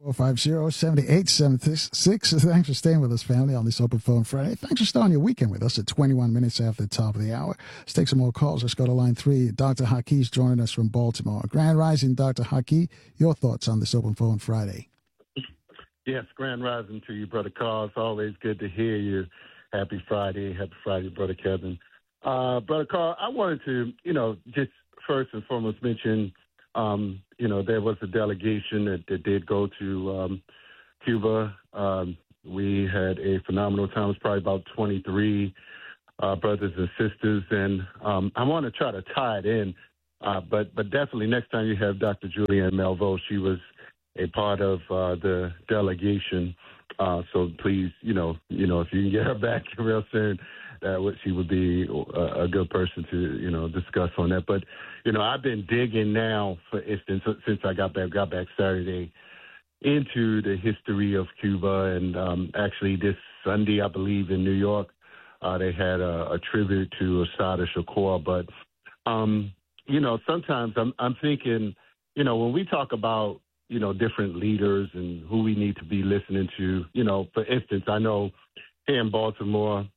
450-7876. Thanks for staying with us, family, on this Open Phone Friday. Thanks for starting your weekend with us at 21 minutes after the top of the hour. Let's take some more calls. Let's go to line 3. Dr. Hakeem's joining us from Baltimore. Grand Rising, Dr. Hakeem. Your thoughts on this Open Phone Friday? Yes, Grand Rising to you, Brother Carl. It's always good to hear you. Happy Friday, Brother Kevin. Brother Carl, I wanted to, just first and foremost mention, there was a delegation that did go to Cuba. We had a phenomenal time. It was probably about 23 brothers and sisters, and I want to try to tie it in, but definitely next time you have Dr. Julianne Melville, she was a part of the delegation. So please, if you can get her back real soon, she would be a good person to, discuss on that. But, I've been digging now, for instance, since I got back Saturday, into the history of Cuba. And actually this Sunday, I believe, in New York, they had a tribute to Assata Shakur. But, sometimes I'm thinking, when we talk about, different leaders and who we need to be listening to, for instance, I know here in Baltimore,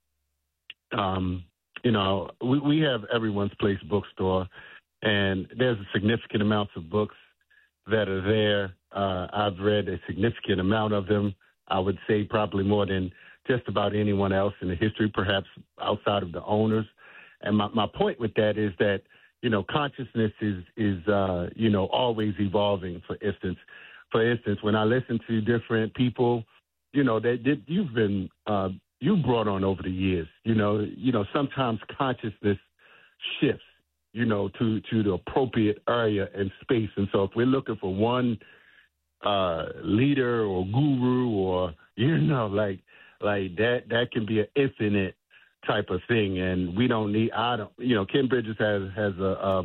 we have Everyone's Place bookstore, and there's a significant amount of books that are there. I've read a significant amount of them. I would say probably more than just about anyone else in the history, perhaps outside of the owners. And my point with that is that, consciousness is always evolving. For instance, when I listen to different people, that you've been you brought on over the years, sometimes consciousness shifts, to the appropriate area and space. And so if we're looking for one leader or guru or, like that can be an infinite type of thing. And we don't need, Ken Bridges has a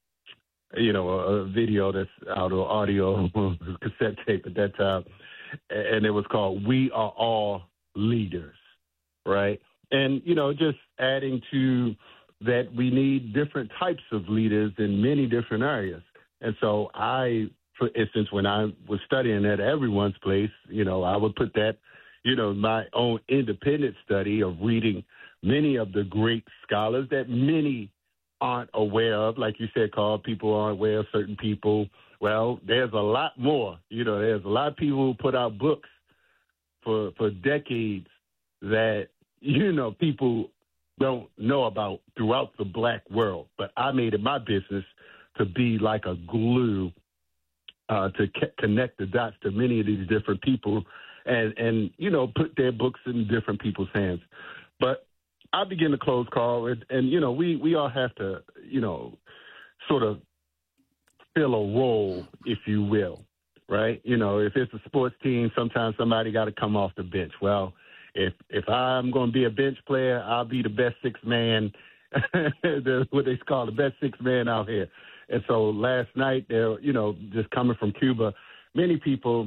video that's out, or audio cassette tape at that time. And it was called We Are All Leaders. Right. And, just adding to that, we need different types of leaders in many different areas. And so for instance, when I was studying at Everyone's Place, I would put that, my own independent study of reading many of the great scholars that many aren't aware of. Like you said, Carl, people aren't aware of certain people. Well, there's a lot more. There's a lot of people who put out books for decades that, people don't know about throughout the black world. But I made it my business to be like a glue to connect the dots to many of these different people and put their books in different people's hands. But I begin to close, Carl, and we all have to, sort of fill a role, if you will, right? If it's a sports team, sometimes somebody got to come off the bench. Well, if I'm going to be a bench player, I'll be the best sixth man, what they call the best sixth man out here. And so last night, just coming from Cuba, many people,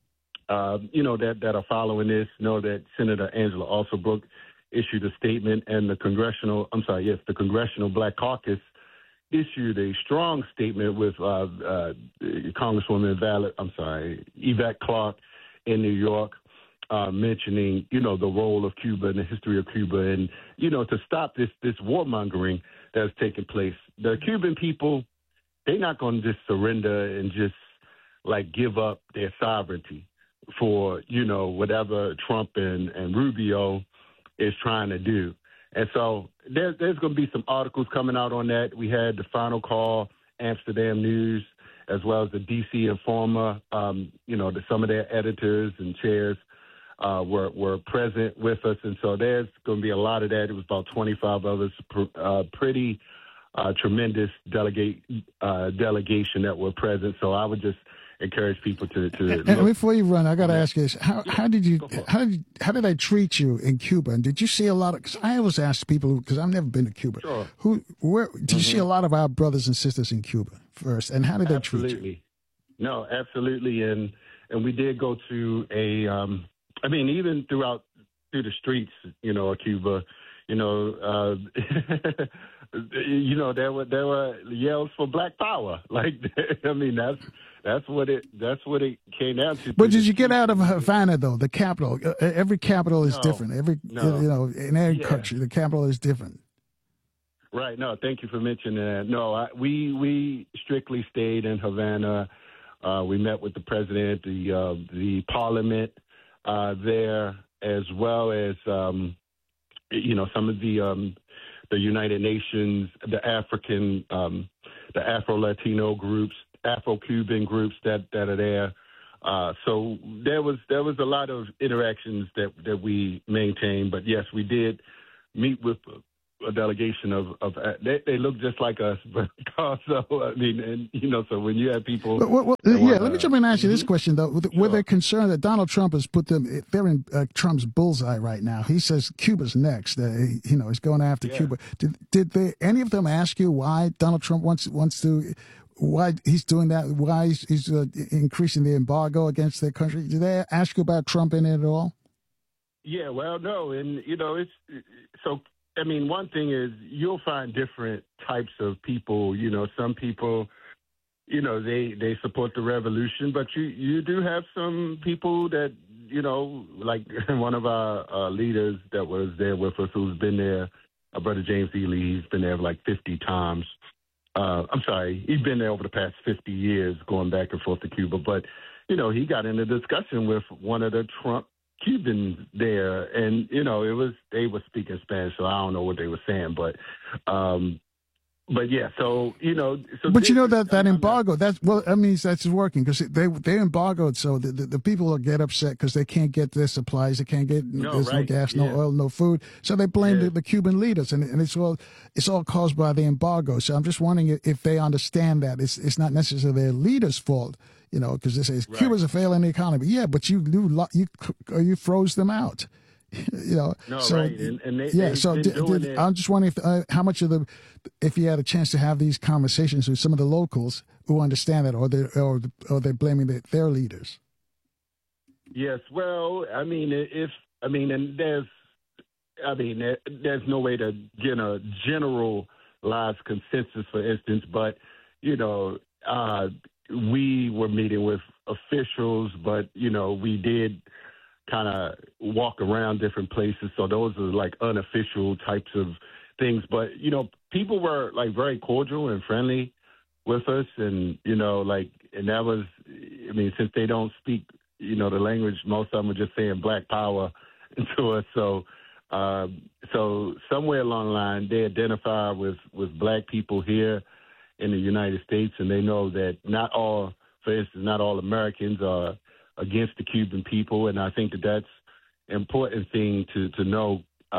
that are following this know that Senator Angela Alsobrooke issued a statement, and the Congressional Black Caucus issued a strong statement with Congresswoman Yvette Clarke in New York, mentioning, the role of Cuba and the history of Cuba and, to stop this warmongering that's taking place. The Cuban people, they're not going to just surrender and just, give up their sovereignty for, whatever Trump and Rubio is trying to do. And so there's going to be some articles coming out on that. We had the Final Call, Amsterdam News, as well as the D.C. Informer. Some of their editors and chairs were present with us. And so there's going to be a lot of that. It was about 25 of us, pretty tremendous delegation that were present. So I would just encourage people to and before you run, I got to ask you this: how did they treat you in Cuba? And did you see a lot of? Because I always ask people, because I've never been to Cuba. Sure. Where did you see a lot of our brothers and sisters in Cuba first? And how did they treat you? No, absolutely. And we did go to even through the streets, of Cuba, there were yells for Black Power. That's That's what it came down to. But did you get out of Havana though? The capital. Every capital is different. In every country, the capital is different. Right. No, thank you for mentioning that. No, we strictly stayed in Havana. We met with the president, the parliament there, as well as some of the United Nations, the African, the Afro-Latino groups, Afro-Cuban groups that are there. So there was a lot of interactions that we maintained. But yes, we did meet with a delegation of they look just like us, but also I mean, and so when you have people, let me jump in and ask you this question though: were they concerned that Donald Trump has put them? They're in Trump's bullseye right now. He says Cuba's next. He's going after Cuba. Did any of them ask you why Donald Trump wants to? Why he's doing that? Why he's increasing the embargo against their country? Did they ask you about Trump in it at all? Yeah, well, no, and it's so. I mean, one thing is you'll find different types of people. Some people, they support the revolution, but you do have some people that, like one of our leaders that was there with us, who's been there, Brother James Ely, he's been there like 50 times. I'm sorry, he's been there over the past 50 years, going back and forth to Cuba. But, he got in a discussion with one of the Trump Cubans there, and they were speaking Spanish, so I don't know what they were saying, but yeah, so but that embargo, that's working because they embargoed, so the people will get upset because they can't get their supplies, they can't get no gas, no oil, no food, so they blame the Cuban leaders, and it's all caused by the embargo. So I'm just wondering if they understand that it's not necessarily their leaders' fault. Because they say Cuba's a failing economy. Yeah, but you froze them out. No, so, right. And they I'm just wondering how much of if you had a chance to have these conversations with some of the locals who understand that, or they're blaming their leaders. Yes, well, there's no way to get a generalized consensus, for instance, but we were meeting with officials, but, we did kind of walk around different places. So those are like unofficial types of things. But, people were like very cordial and friendly with us. And, and that was, since they don't speak, the language, most of them are just saying Black Power to us. So somewhere along the line, they identify with Black people here in the United States, and they know that not all Americans are against the Cuban people, and I think that's an important thing to know.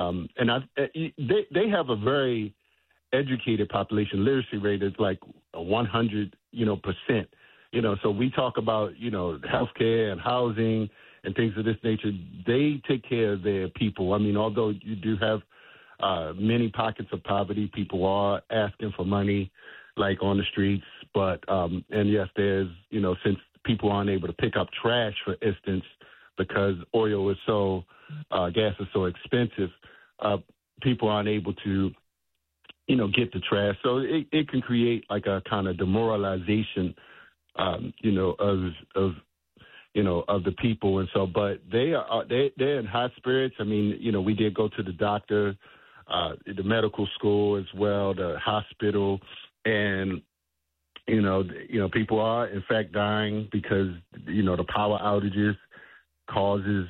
They have a very educated population. Literacy rate is like 100%. So we talk about healthcare and housing and things of this nature. They take care of their people. Although you do have many pockets of poverty, people are asking for money, like on the streets, but and yes, there's since people aren't able to pick up trash, for instance, because oil is gas is so expensive, people aren't able to get the trash, so it can create like a kind of demoralization, of the people, and so, but they're in high spirits. We did go to the doctor, the medical school as well, the hospital. And, people are, in fact, dying because, the power outages causes,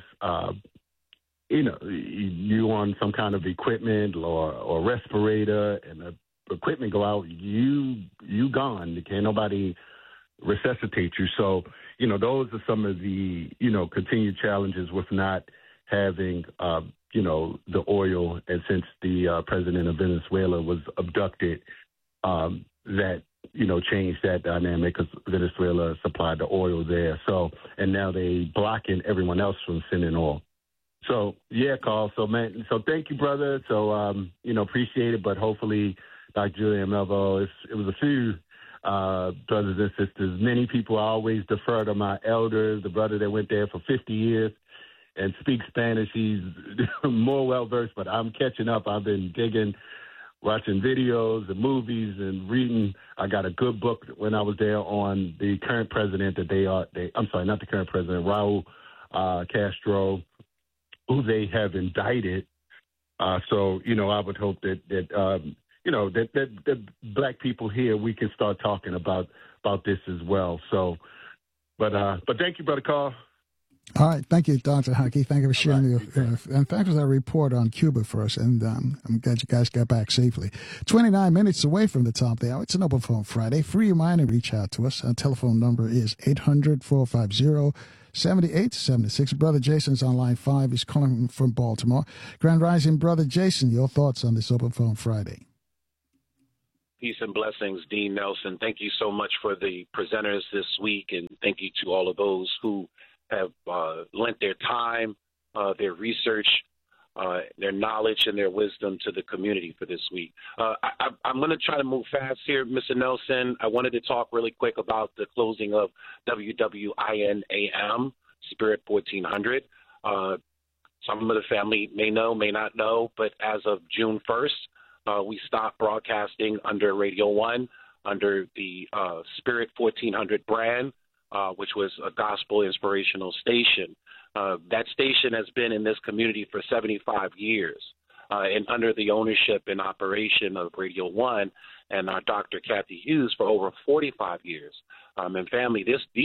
you on some kind of equipment or respirator, and the equipment go out, you gone. Can't nobody resuscitate you. So, those are some of the, continued challenges with not having, the oil. And since the president of Venezuela was abducted, that, changed that dynamic because Venezuela supplied the oil there. So, and now they blocking everyone else from sending oil. So, yeah, Carl. So, man, so thank you, brother. So, appreciate it. But hopefully, Dr. Julian Melville, it was a few brothers and sisters. Many people, I always defer to my elders, the brother that went there for 50 years and speaks Spanish. He's more well-versed, but I'm catching up. I've been digging watching videos and movies and reading. I got a good book when I was there on the current president I'm sorry, not the current president, Raul Castro, who they have indicted. So, I would hope that black people here, we can start talking about this as well. So, but thank you, Brother Carl. All right. Thank you, Dr. Haki. Thank you for sharing and thanks for that report on Cuba for us. And I'm glad you guys got back safely. 29 minutes away from the top of the hour. It's an Open Phone Friday. Free your mind and reach out to us. Our telephone number is 800-450-7876. Brother Jason's on line 5. He's calling from Baltimore. Grand Rising, Brother Jason, your thoughts on this Open Phone Friday? Peace and blessings, Dean Nelson. Thank you so much for the presenters this week, and thank you to all of those who have lent their time, their research, their knowledge, and their wisdom to the community for this week. I'm going to try to move fast here, Mr. Nelson. I wanted to talk really quick about the closing of WWIN-AM, Spirit 1400. Some of the family may know, may not know, but as of June 1st, we stopped broadcasting under Radio 1, under the Spirit 1400 brand, which was a gospel inspirational station. That station has been in this community for 75 years and under the ownership and operation of Radio 1 and our Dr. Kathy Hughes for over 45 years. And family,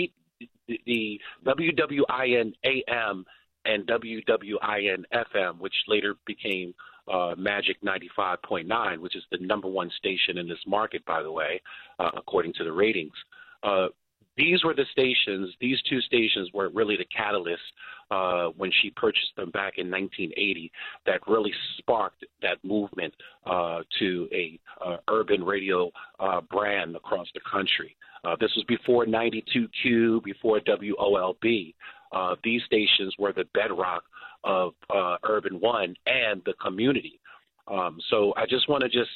the WWIN AM and WWIN FM, which later became Magic 95.9, which is the #1 station in this market, by the way, according to the ratings. These were the stations, these two stations were really the catalyst when she purchased them back in 1980 that really sparked that movement to a urban radio brand across the country. This was before 92Q, before WOLB. These stations were the bedrock of Urban One and the community. So I just want to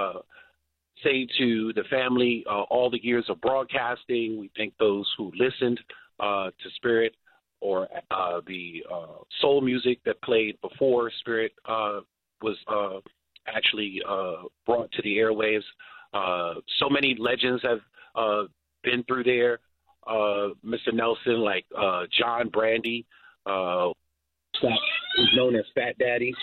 say to the family, all the years of broadcasting, we thank those who listened to Spirit or the soul music that played before Spirit was actually brought to the airwaves. So many legends have been through there, Mr. Nelson, like John Brandy, who's known as Fat Daddy,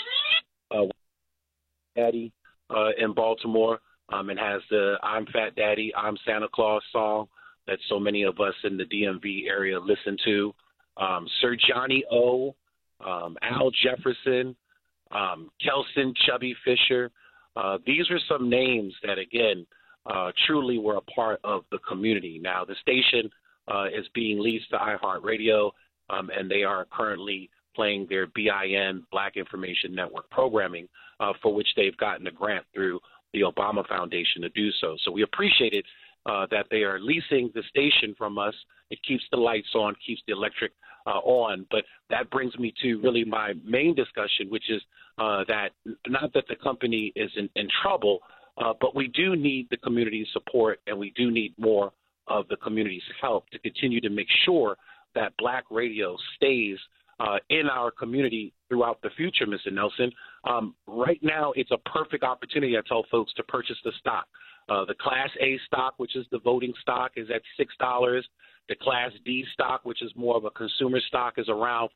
in Baltimore. And has the I'm Fat Daddy, I'm Santa Claus song that so many of us in the DMV area listen to. Sir Johnny O, Al Jefferson, Kelson Chubby Fisher. These are some names that, again, truly were a part of the community. Now, the station is being leased to iHeartRadio, and they are currently playing their BIN, Black Information Network programming, for which they've gotten a grant through the Obama Foundation to do so. So we appreciate it that they are leasing the station from us. It keeps the lights on, keeps the electric on. But that brings me to really my main discussion, which is that not that the company is in trouble, but we do need the community's support, and we do need more of the community's help to continue to make sure that Black radio stays in our community throughout the future, Mr. Nelson. Right now, it's a perfect opportunity, I tell folks, to purchase the stock. The Class A stock, which is the voting stock, is at $6. The Class D stock, which is more of a consumer stock, is around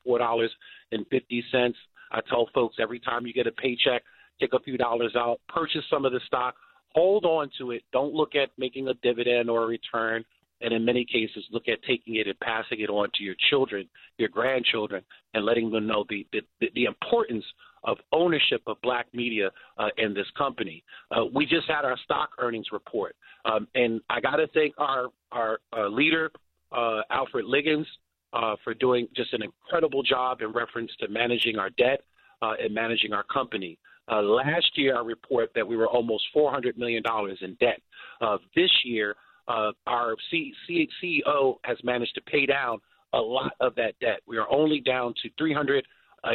$4.50. I tell folks every time you get a paycheck, take a few dollars out, purchase some of the stock, hold on to it. Don't look at making a dividend or a return. And in many cases, look at taking it and passing it on to your children, your grandchildren, and letting them know the importance of ownership of Black media in this company. We just had our stock earnings report. And I got to thank our leader, Alfred Liggins, for doing just an incredible job in reference to managing our debt and managing our company. Last year, I report that we were almost $400 million in debt. This year, our CEO has managed to pay down a lot of that debt. We are only down to $327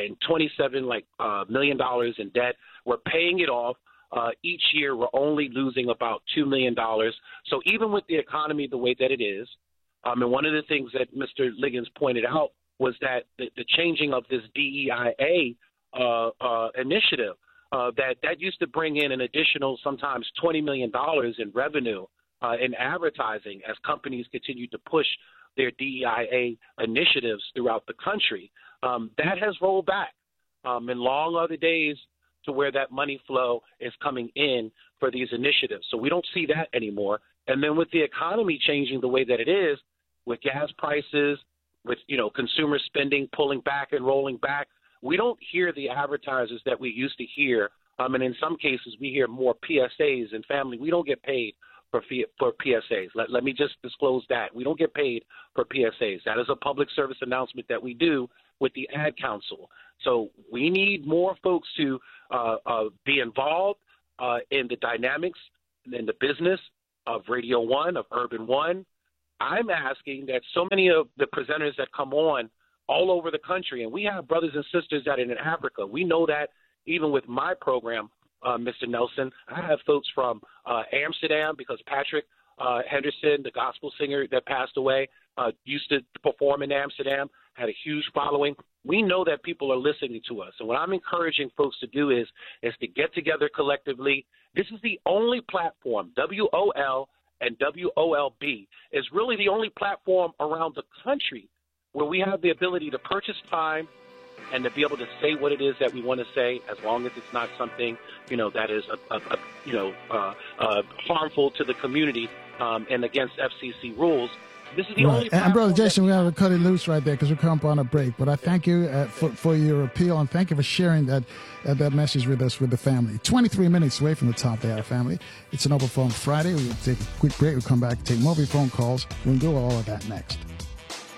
million in debt. We're paying it off. Each year, we're only losing about $2 million. So even with the economy the way that it is, and one of the things that Mr. Liggins pointed out was that the changing of this DEIA initiative that used to bring in an additional sometimes $20 million in revenue in advertising as companies continued to push their DEIA initiatives throughout the country. That has rolled back. And long are the days to where that money flow is coming in for these initiatives. So we don't see that anymore. And then with the economy changing the way that it is, with gas prices, with consumer spending pulling back and rolling back, we don't hear the advertisers that we used to hear. And in some cases, we hear more PSAs. And family, we don't get paid for PSAs. Let me just disclose that. We don't get paid for PSAs. That is a public service announcement that we do with the Ad Council. So we need more folks to be involved in the dynamics and in the business of Radio One, of Urban One. I'm asking that so many of the presenters that come on all over the country, and we have brothers and sisters that are in Africa. We know that even with my program, Mr. Nelson, I have folks from Amsterdam, because Patrick Henderson, the gospel singer that passed away, used to perform in Amsterdam, had a huge following. We know that people are listening to us. And what I'm encouraging folks to do is to get together collectively. This is the only platform, WOL and WOLB, is really the only platform around the country where we have the ability to purchase time and to be able to say what it is that we want to say, as long as it's not something, that is, harmful to the community and against FCC rules. This is the only. And Brother Jason, we have to cut it loose right there because we're coming up on a break. But I thank you for your appeal, and thank you for sharing that message with us, with the family. 23 minutes away from the top of the hour, family. It's an Open Phone Friday. We'll take a quick break. We'll come back and take more of your phone calls. We'll do all of that next.